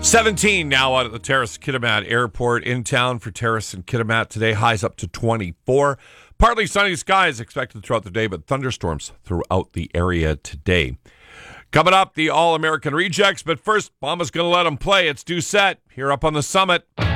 17 now out at the Terrace Kitimat Airport. In town for Terrace and Kitimat today. Highs up to 24. Partly sunny skies expected throughout the day, but thunderstorms throughout the area today. Coming up, the All-American Rejects. But first, Mama's going to let them play. It's due set here up on the summit.